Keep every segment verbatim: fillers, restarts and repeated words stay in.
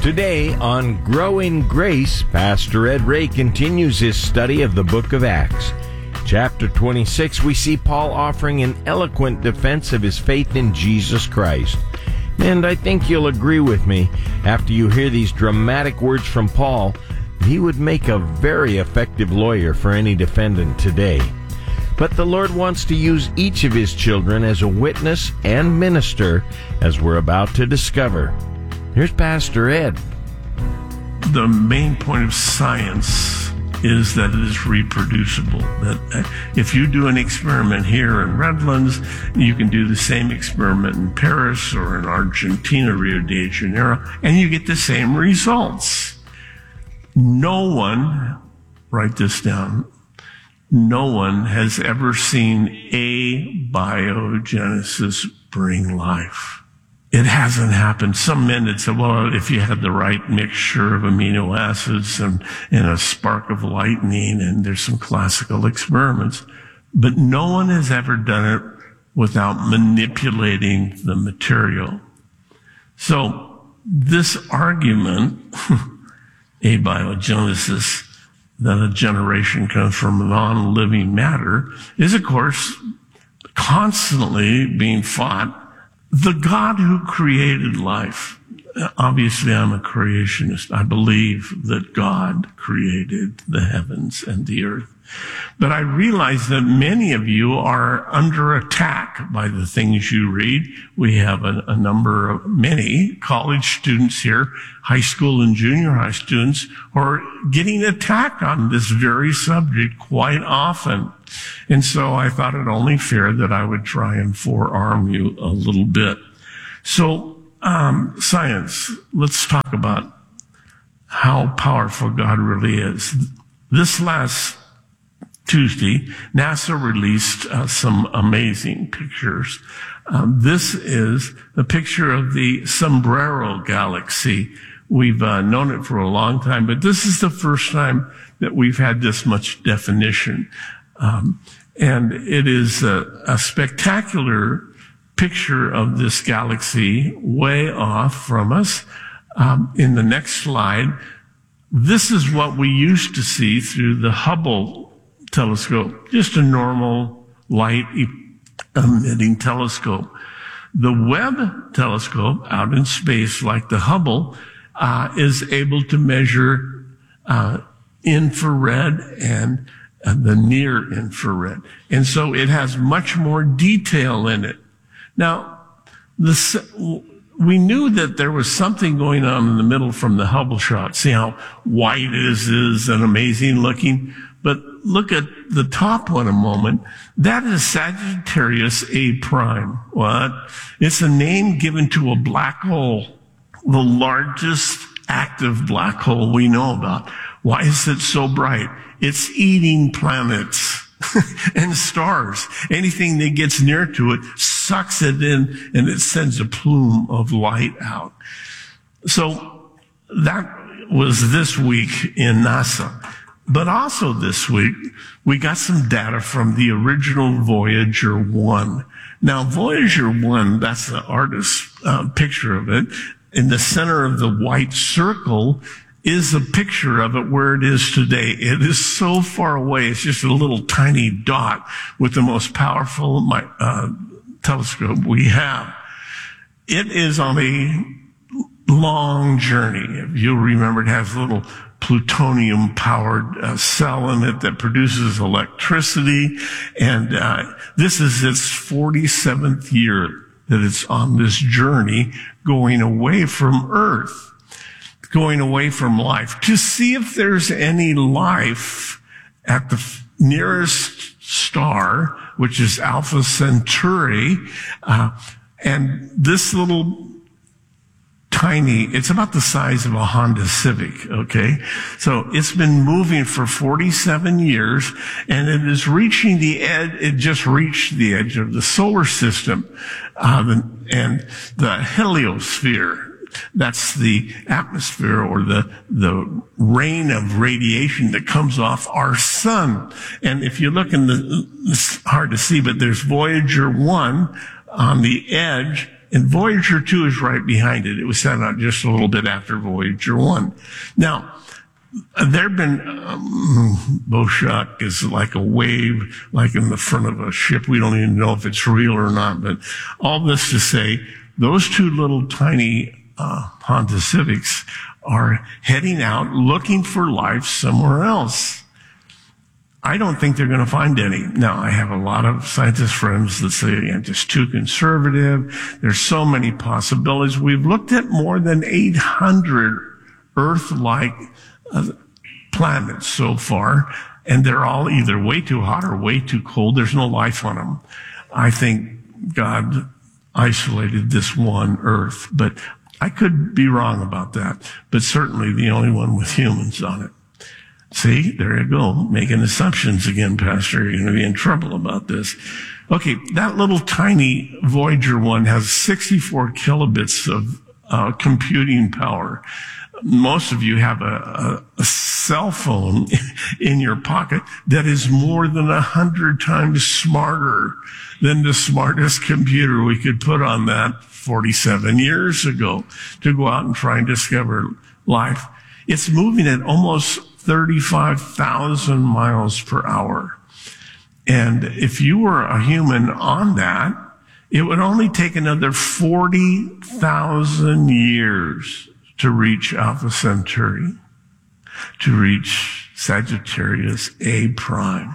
Today on Growing Grace, Pastor Ed Ray continues his study of the book of Acts. Chapter twenty-six, we see Paul offering an eloquent defense of his faith in Jesus Christ. And I think you'll agree with me, after you hear these dramatic words from Paul, he would make a very effective lawyer for any defendant today. But the Lord wants to use each of his children as a witness and minister, as we're about to discover. Here's Pastor Ed. The main point of science is that it is reproducible. That if you do an experiment here in Redlands, you can do the same experiment in Paris or in Argentina, Rio de Janeiro, and you get the same results. No one, write this down, no one has ever seen abiogenesis bring life. It hasn't happened. Some men had said, well, if you had the right mixture of amino acids and, and a spark of lightning, and there's some classical experiments, but no one has ever done it without manipulating the material. So this argument, abiogenesis, that a generation comes from non-living matter, is of course constantly being fought. The God who created life, obviously I'm a creationist. I believe that God created the heavens and the earth. But I realize that many of you are under attack by the things you read. We have a, a number of, many college students here, high school and junior high students, who are getting attacked on this very subject quite often. And so I thought it only fair that I would try and forearm you a little bit. So, um, science, let's talk about how powerful God really is. This last Tuesday, NASA released uh, some amazing pictures. Um, this is a picture of the Sombrero Galaxy. We've uh, known it for a long time, but this is the first time that we've had this much definition. Um, and it is a, a spectacular picture of this galaxy way off from us. Um, in the next slide, this is what we used to see through the Hubble telescope, just a normal light emitting telescope. The Webb telescope out in space, like the Hubble, uh, is able to measure uh, infrared and uh, the near infrared. And so it has much more detail in it. Now, the, we knew that there was something going on in the middle from the Hubble shot. See how white it is, is and amazing looking? But look at the top one a moment. That is Sagittarius A prime. What? It's a name given to a black hole, the largest active black hole we know about. Why is it so bright? It's eating planets and stars. Anything that gets near to it sucks it in, and it sends a plume of light out. So that was this week in NASA. But also this week, we got some data from the original Voyager one. Now, Voyager one, that's the artist's uh, picture of it. In the center of the white circle is a picture of it where it is today. It is so far away. It's just a little tiny dot with the most powerful uh, telescope we have. It is on a long journey. If you'll remember, it has a little plutonium-powered uh, cell in it that produces electricity. And uh, this is its forty-seventh year that it's on this journey going away from Earth, going away from life, to see if there's any life at the f- nearest star, which is Alpha Centauri. Uh, and this little tiny, it's about the size of a Honda Civic, okay? So it's been moving for forty-seven years, and it is reaching the edge, it just reached the edge of the solar system, uh, and the heliosphere. That's the atmosphere or the, the rain of radiation that comes off our sun. And if you look in the, it's hard to see, but there's Voyager one on the edge And Voyager two is right behind it. It was sent out just a little bit after Voyager one. Now, there have been, um, Boshak is like a wave, like in the front of a ship. We don't even know if it's real or not, but all this to say, those two little tiny uh, Honda Civics are heading out looking for life somewhere else. I don't think they're going to find any. Now, I have a lot of scientist friends that say I'm just too conservative. There's so many possibilities. We've looked at more than eight hundred Earth-like uh, planets so far, and they're all either way too hot or way too cold. There's no life on them. I think God isolated this one Earth, but I could be wrong about that. But certainly the only one with humans on it. See, there you go, making assumptions again, Pastor. You're going to be in trouble about this. Okay, that little tiny Voyager one has sixty-four kilobits of uh, computing power. Most of you have a, a, a cell phone in your pocket that is more than a hundred times smarter than the smartest computer we could put on that forty-seven years ago to go out and try and discover life. It's moving at almost thirty-five thousand miles per hour. And if you were a human on that, it would only take another forty thousand years to reach Alpha Centauri, to reach Sagittarius A prime.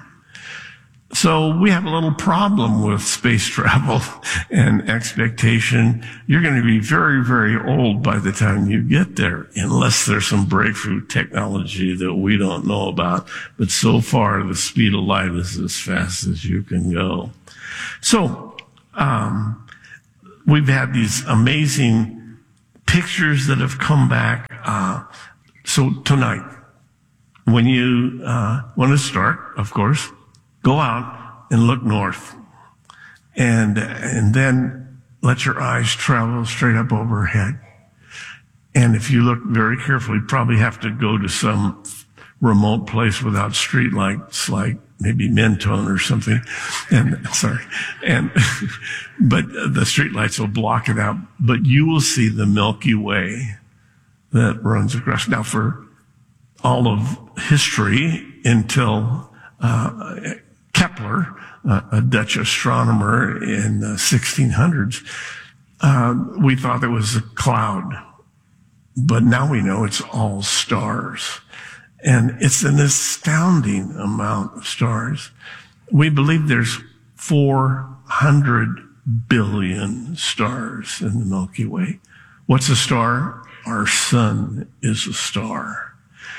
So we have a little problem with space travel and expectation. You're going to be very, very old by the time you get there, unless there's some breakthrough technology that we don't know about. But so far, the speed of light is as fast as you can go. So um, we've had these amazing pictures that have come back. Uh, so tonight, when you uh, want to start, of course, go out and look north, and and then let your eyes travel straight up overhead. And if you look very carefully, you probably have to go to some remote place without street lights, like maybe Mentone or something. And sorry, and but the street lights will block it out. But you will see the Milky Way that runs across. Now, for all of history until uh, Kepler, uh, a Dutch astronomer in the sixteen hundreds, uh, we thought it was a cloud. But now we know it's all stars. And it's an astounding amount of stars. We believe there's four hundred billion stars in the Milky Way. What's a star? Our sun is a star.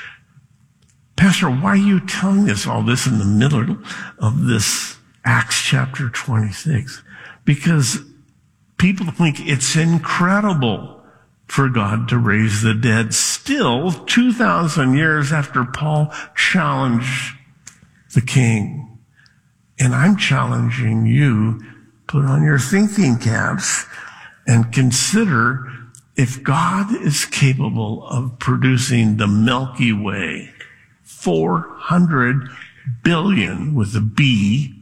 Pastor, why are you telling us all this in the middle of this Acts chapter twenty-six? Because people think it's incredible for God to raise the dead still two thousand years after Paul challenged the king. And I'm challenging you, put on your thinking caps and consider if God is capable of producing the Milky Way, four hundred billion with a B,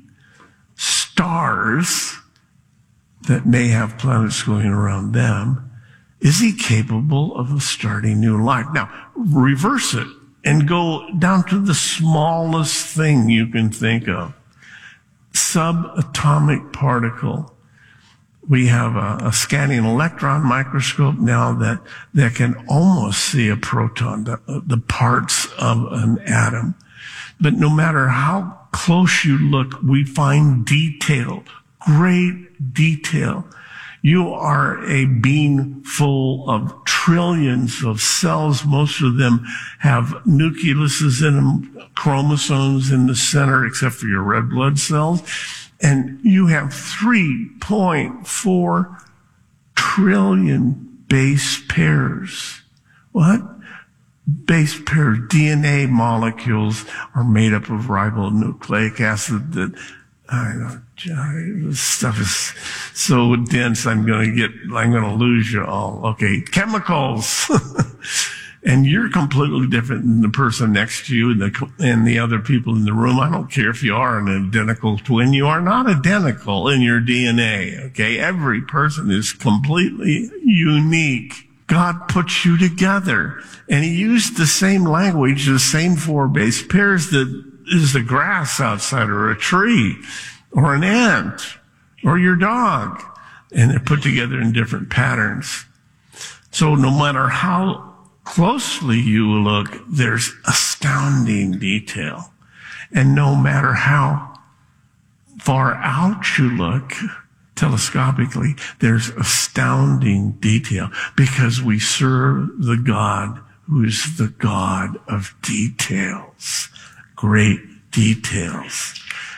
stars that may have planets going around them, is he capable of starting new life? Now, reverse it and go down to the smallest thing you can think of. Subatomic particle. We have a, a scanning electron microscope now that, that can almost see a proton, the, the parts of an atom. But no matter how close you look, we find detail, great detail. You are a being full of trillions of cells. Most of them have nucleuses in them, chromosomes in the center, except for your red blood cells. And you have three point four trillion base pairs. What? Base pairs. D N A molecules are made up of ribonucleic acid that I know, this stuff is so dense, I'm going to get, I'm going to lose you all. Okay, chemicals. And you're completely different than the person next to you and the, and the other people in the room. I don't care if you are an identical twin. You are not identical in your D N A, okay? Every person is completely unique. God puts you together. And he used the same language, the same four base pairs that is the grass outside or a tree or an ant or your dog. And they're put together in different patterns. So no matter how closely you look, there's astounding detail. And no matter how far out you look telescopically, there's astounding detail because we serve the God who is the God of details. Great details.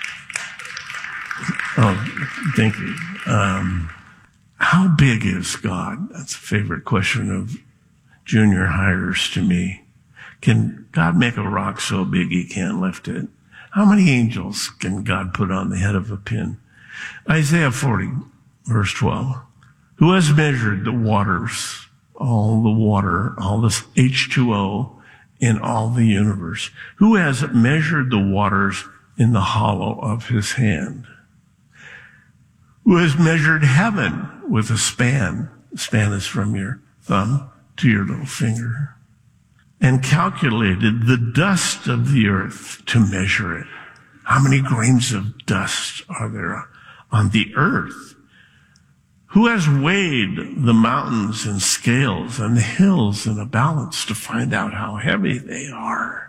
Oh, thank you. Um, how big is God? That's a favorite question of junior hires to me. Can God make a rock so big he can't lift it? How many angels can God put on the head of a pin? Isaiah forty, verse twelve. Who has measured the waters, all the water, all this H two O in all the universe? Who has measured the waters in the hollow of his hand? Who has measured heaven with a span? The span is from your thumb to your little finger, and calculated the dust of the earth to measure it. How many grains of dust are there on the earth? Who has weighed the mountains in scales and the hills in a balance to find out how heavy they are?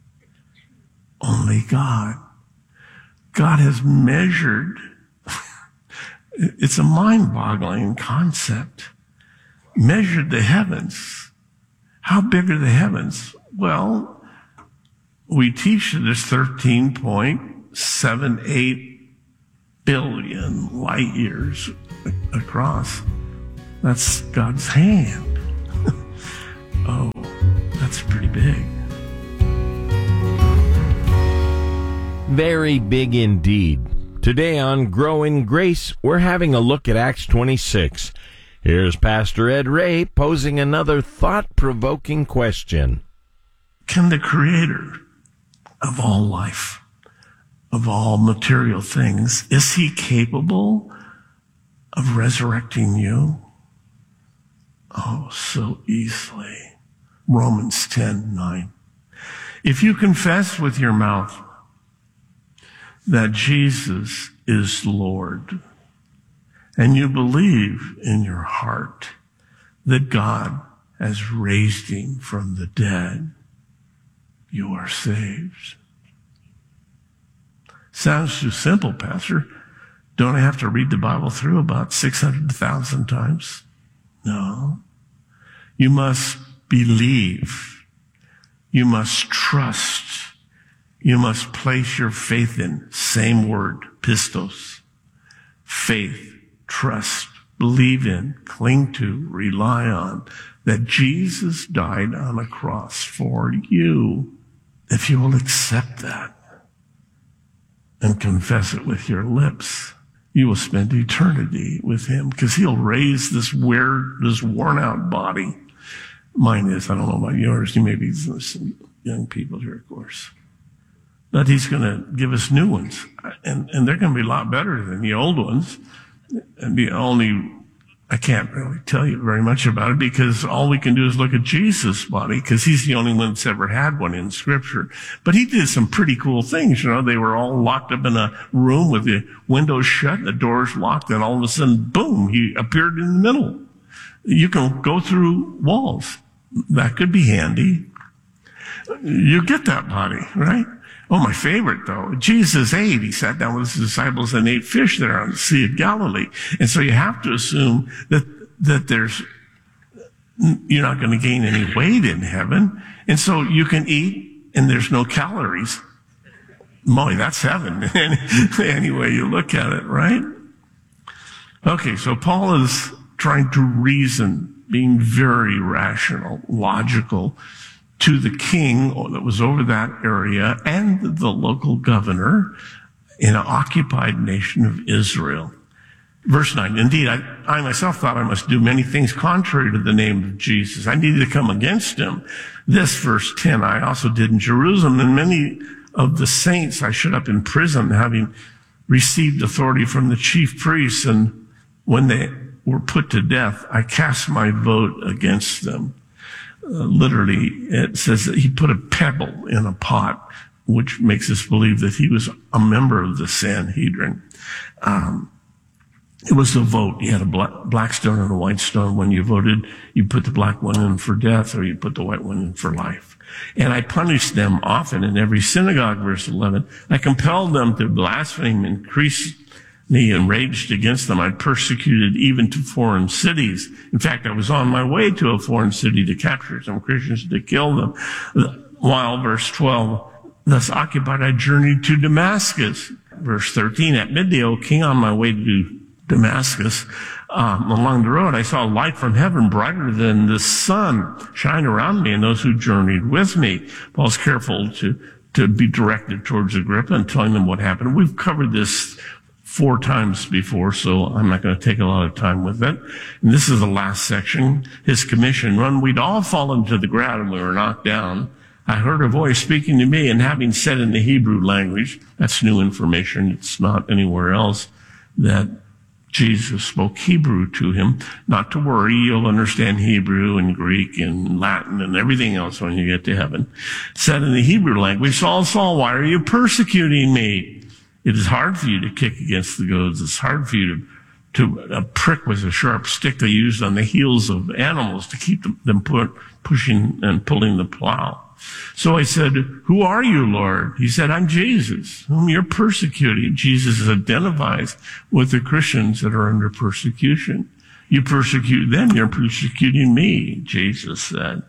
Only God. God has measured. It's a mind-boggling concept. Measured the heavens. How big are the heavens? Well, we teach that it's thirteen point seven eight billion light years across. That's God's hand. Oh, that's pretty big. Very big indeed. Today on Grow in Grace, we're having a look at Acts twenty-six. Here's Pastor Ed Ray posing another thought-provoking question. Can the Creator of all life, of all material things, is he capable of resurrecting you? Oh, so easily. Romans ten nine. If you confess with your mouth that Jesus is Lord, and you believe in your heart that God has raised him from the dead, you are saved. Sounds too simple, Pastor. Don't I have to read the Bible through about six hundred thousand times? No. You must believe. You must trust. You must place your faith in. Same word, pistos. Faith, trust, believe in, cling to, rely on, that Jesus died on a cross for you. If you will accept that and confess it with your lips, you will spend eternity with him because he'll raise this weird, this worn out body. Mine is, I don't know about yours. You may be some young people here, of course. But he's going to give us new ones. And, and they're going to be a lot better than the old ones. And the only, I can't really tell you very much about it because all we can do is look at Jesus' body because he's the only one that's ever had one in Scripture. But he did some pretty cool things. You know, they were all locked up in a room with the windows shut, the doors locked, and all of a sudden, boom, he appeared in the middle. You can go through walls. That could be handy. You get that body, right? Oh, my favorite, though, Jesus ate. He sat down with his disciples and ate fish there on the Sea of Galilee. And so you have to assume that, that there's, you're not going to gain any weight in heaven. And so you can eat and there's no calories. Boy, that's heaven. Any way you look at it, right? Okay, so Paul is trying to reason, being very rational, logical, to the king that was over that area and the local governor in an occupied nation of Israel. Verse nine, indeed, I, I myself thought I must do many things contrary to the name of Jesus. I needed to come against him. This, verse ten, I also did in Jerusalem, and many of the saints I shut up in prison, having received authority from the chief priests, and when they were put to death, I cast my vote against them. Uh, literally, it says that he put a pebble in a pot, which makes us believe that he was a member of the Sanhedrin. Um, It was a vote. You had a black, black stone and a white stone. When you voted, you put the black one in for death, or you put the white one in for life. And I punished them often in every synagogue, verse eleven. I compelled them to blaspheme, increasingly enraged against them. I persecuted even to foreign cities. In fact, I was on my way to a foreign city to capture some Christians to kill them. While, verse twelve, thus occupied, I journeyed to Damascus. Verse thirteen, at midday, O king, on my way to Damascus, um, along the road, I saw a light from heaven brighter than the sun shine around me and those who journeyed with me. Paul's careful to, to be directed towards Agrippa and telling them what happened. We've covered this four times before, so I'm not going to take a lot of time with it. And this is the last section. His commission run, we'd all fallen to the ground and we were knocked down. I heard a voice speaking to me, and having said in the Hebrew language, that's new information, it's not anywhere else, that Jesus spoke Hebrew to him. Not to worry, you'll understand Hebrew and Greek and Latin and everything else when you get to heaven. Said in the Hebrew language, Saul, Saul, why are you persecuting me? It is hard for you to kick against the goads. It's hard for you to, to a prick with a sharp stick they used on the heels of animals to keep them, them put, pushing and pulling the plow. So I said, who are you, Lord? He said, I'm Jesus, whom you're persecuting. Jesus identifies with the Christians that are under persecution. You persecute them, you're persecuting me, Jesus said.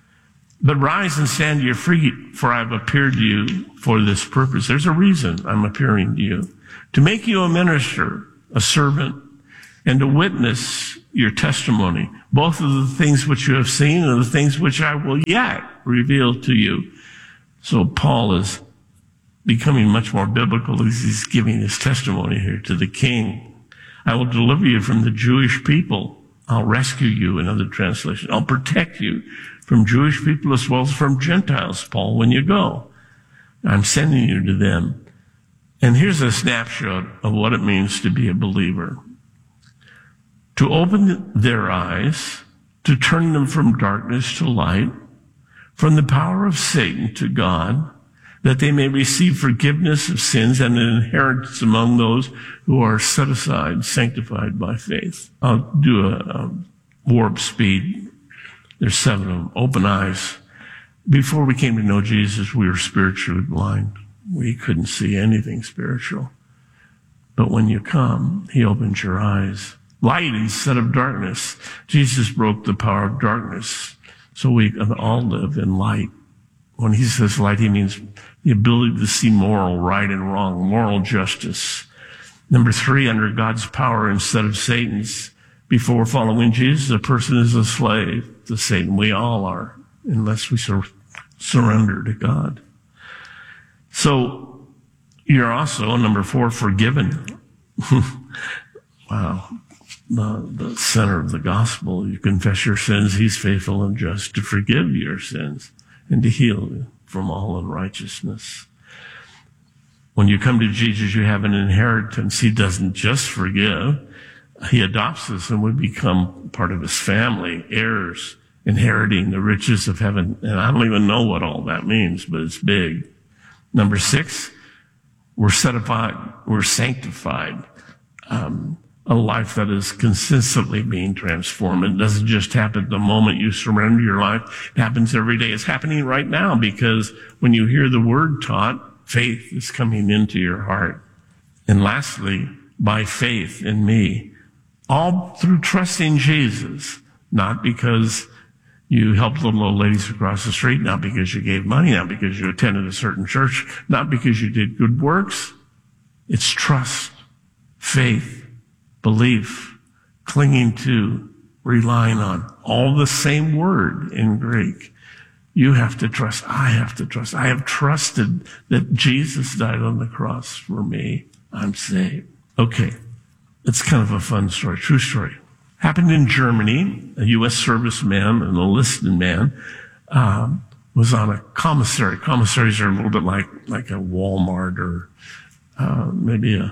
But rise and stand to your feet, for I've appeared to you for this purpose. There's a reason I'm appearing to you. To make you a minister, a servant, and to witness your testimony, both of the things which you have seen and the things which I will yet reveal to you. So Paul is becoming much more biblical as he's giving his testimony here to the king. I will deliver you from the Jewish people. I'll rescue you, in other translations. I'll protect you from Jewish people as well as from Gentiles, Paul, when you go. I'm sending you to them. And here's a snapshot of what it means to be a believer. To open their eyes, to turn them from darkness to light, from the power of Satan to God, that they may receive forgiveness of sins and an inheritance among those who are set aside, sanctified by faith. I'll do a, a warp speed. There's seven of them. Open eyes. Before we came to know Jesus, we were spiritually blind. We couldn't see anything spiritual. But when you come, he opens your eyes. Light instead of darkness. Jesus broke the power of darkness so we can all live in light. When he says light, he means the ability to see moral right and wrong, moral justice. Number three, under God's power instead of Satan's. Before following Jesus, a person is a slave to Satan. We all are, unless we sur- surrender to God. So you're also, number four, forgiven. Wow. The, the center of the gospel. You confess your sins, he's faithful and just to forgive your sins and to heal you from all unrighteousness. When you come to Jesus, you have an inheritance. He doesn't just forgive. He adopts us and we become part of his family, heirs, inheriting the riches of heaven. And I don't even know what all that means, but it's big. Number six, we're set apart, we're sanctified. Um, A life that is consistently being transformed. It doesn't just happen the moment you surrender your life. It happens every day. It's happening right now because when you hear the word taught, faith is coming into your heart. And lastly, by faith in me, all through trusting Jesus, not because you helped little old ladies across the street, not because you gave money, not because you attended a certain church, not because you did good works. It's trust, faith, belief, clinging to, relying on, all the same word in Greek. You have to trust. I have to trust. I have trusted that Jesus died on the cross for me. I'm saved. Okay. it's kind of a fun story, true story. Happened in Germany. A U S serviceman, an enlisted man, um, was on a commissary. Commissaries are a little bit like, like a Walmart or uh, maybe a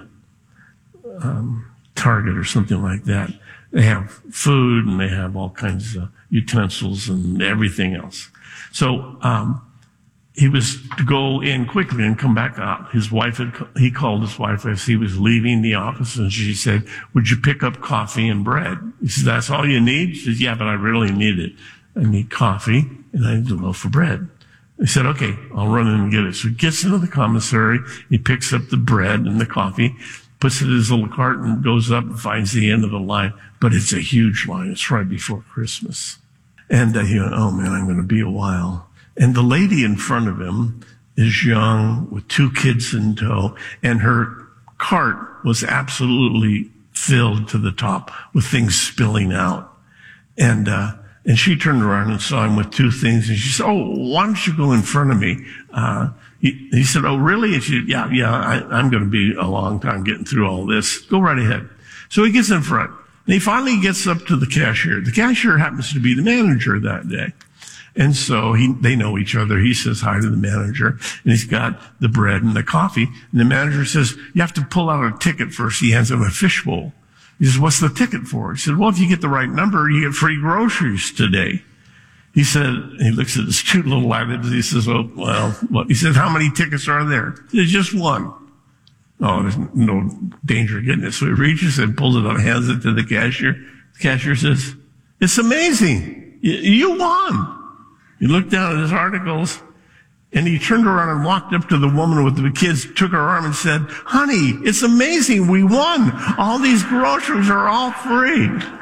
um, Target or something like that. They have food and they have all kinds of utensils and everything else. So um, he was to go in quickly and come back out. His wife had, he called his wife as he was leaving the office, and she said, "Would you pick up coffee and bread?" He said, "That's all you need?" She said, "Yeah, but I really need it. I need coffee and I need a loaf of bread." He said, "Okay, I'll run in and get it." So he gets into the commissary, he picks up the bread and the coffee, puts it in his little cart and goes up and finds the end of the line. But it's a huge line. It's right before Christmas. And uh, he went, "Oh man, I'm going to be a while." And the lady in front of him is young with two kids in tow, and her cart was absolutely filled to the top with things spilling out. And, uh, and she turned around and saw him with two things, and she said, "Oh, why don't you go in front of me?" Uh, he, he said, "Oh, really?" And she said, "Yeah, yeah, I, I'm going to be a long time getting through all this. Go right ahead." So he gets in front, and he finally gets up to the cashier. The cashier happens to be the manager that day. And so he, they know each other. He says hi to the manager, and he's got the bread and the coffee. And the manager says, "You have to pull out a ticket first." He hands him a fishbowl. He says, "What's the ticket for?" He said, "Well, if you get the right number, you get free groceries today." He said, he looks at his cute little eyelids. He says, "Oh, well, what?" He said, "How many tickets are there?" There's just one. Oh, there's no danger of getting it. So he reaches and pulls it out, hands it to the cashier. The cashier says, "It's amazing. You, you won." He looked down at his articles, and he turned around and walked up to the woman with the kids, took her arm and said, "Honey, it's amazing. We won. All these groceries are all free."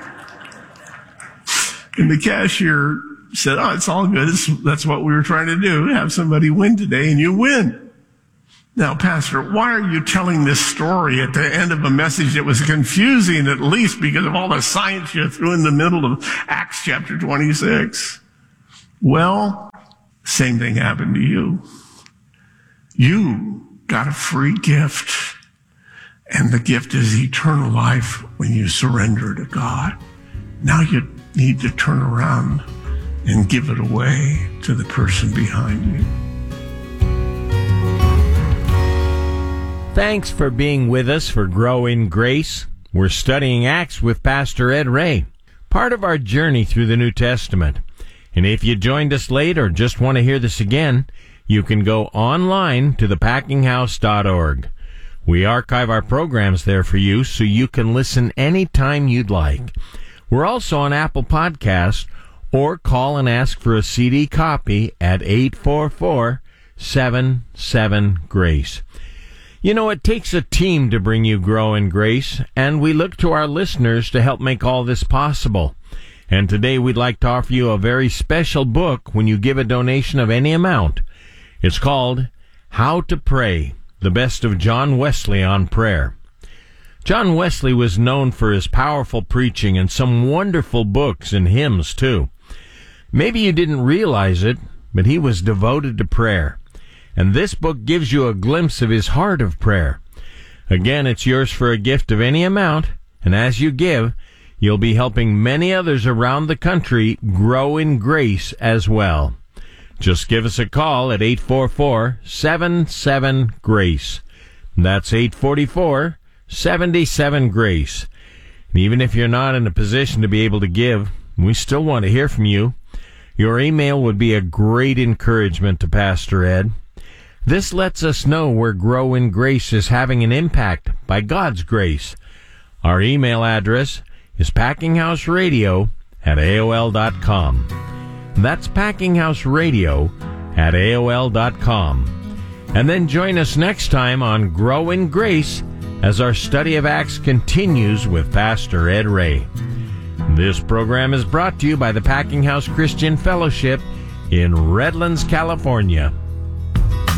And the cashier said, "Oh, it's all good. It's, that's what we were trying to do, have somebody win today, and you win." Now, Pastor, why are you telling this story at the end of a message that was confusing, at least because of all the science you threw in the middle of Acts chapter twenty-six? Well, same thing happened to you. You got a free gift, and the gift is eternal life when you surrender to God. Now you need to turn around and give it away to the person behind you. Thanks for being with us for Grow in Grace. We're studying Acts with Pastor Ed Ray, part of our journey through the New Testament. And if you joined us late or just want to hear this again, you can go online to the packing house dot org. We archive our programs there for you so you can listen anytime you'd like. We're also on Apple Podcasts, or call and ask for a C D copy at eight four four, seven seven, GRACE. You know, it takes a team to bring you Grow in Grace, and we look to our listeners to help make all this possible. And today we'd like to offer you a very special book when you give a donation of any amount. It's called How to Pray, the Best of John Wesley on Prayer. John Wesley was known for his powerful preaching and some wonderful books and hymns, too. Maybe you didn't realize it, but he was devoted to prayer. And this book gives you a glimpse of his heart of prayer. Again, it's yours for a gift of any amount, and as you give, you'll be helping many others around the country grow in grace as well. Just give us a call at eight four four, seven seven, GRACE. That's eight four four, seven seven, GRACE. And even if you're not in a position to be able to give, we still want to hear from you. Your email would be a great encouragement to Pastor Ed. This lets us know where Grow in Grace is having an impact by God's grace. Our email address is packinghouseradio at A O L dot com. That's packinghouseradio at A O L dot com. And then join us next time on Grow in Grace as our study of Acts continues with Pastor Ed Ray. This program is brought to you by the Packing House Christian Fellowship in Redlands, California.